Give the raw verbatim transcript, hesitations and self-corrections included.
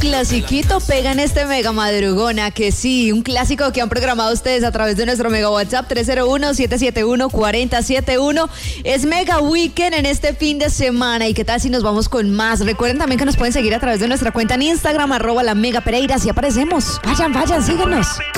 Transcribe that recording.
clasiquito pega en este mega madrugona, que sí, un clásico que han programado ustedes a través de nuestro mega WhatsApp tres cero uno, siete siete uno, cuatro cero siete uno. Es Mega Weekend en este fin de semana. ¿Y qué tal si nos vamos con más? Recuerden también que nos pueden seguir a través de nuestra cuenta en Instagram, arroba la Mega Pereira. Así aparecemos. Vayan, vayan, síguenos.